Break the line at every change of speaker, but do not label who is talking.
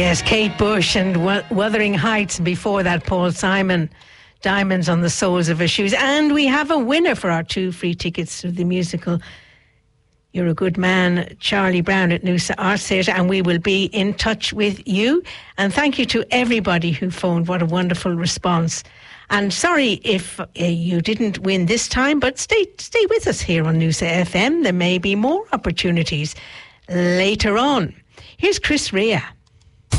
Yes, Kate Bush and Wuthering Heights, and before that Paul Simon, Diamonds on the Soles of Her Shoes. And we have a winner for our 2 free tickets to the musical You're a Good Man, Charlie Brown at Noosa Arts Theatre, and we will be in touch with you. And thank you to everybody who phoned. What a wonderful response. And sorry if you didn't win this time, but stay with us here on Noosa FM. There may be more opportunities later on. Here's Chris Rea.